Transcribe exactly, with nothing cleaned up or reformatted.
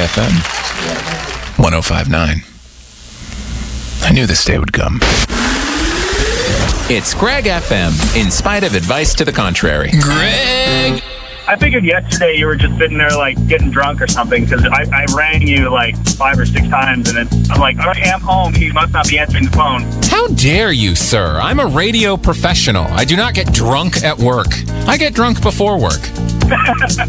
F M one oh five point nine. I knew this day would come. It's Greg F M, in spite of advice to the contrary. Greg! I figured yesterday you were just sitting there, like, getting drunk or something, because I, I rang you, like, five or six times, and then I'm like, all right, I'm home. He must not be answering the phone. How dare you, sir? I'm a radio professional. I do not get drunk at work. I get drunk before work.